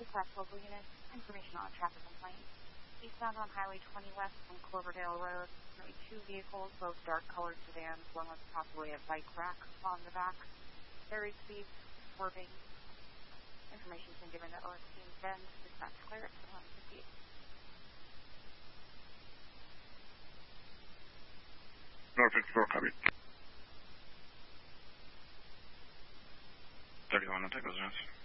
Dispatch local units. Information on a traffic complaint. Eastbound on Highway 20 west from Cloverdale Road. Currently 2 vehicles, both dark-colored sedans, one with possibly a bike rack on the back. Very speed, swerving. Information's been given to OSP Bend. Dispatch clear at 158. North 54, copy. 31, I'll take those notes.